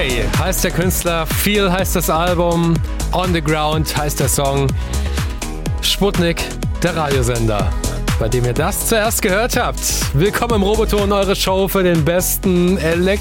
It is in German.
Heißt der Künstler, Feel heißt das Album, On the Ground heißt der Song. Sputnik, der Radiosender, bei dem ihr das zuerst gehört habt. Willkommen im Roboton, eure Show für den besten